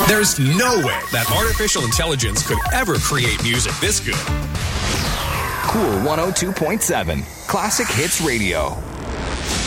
There's no way that artificial intelligence could ever create music this good. Cool 102.7, Classic Hits Radio.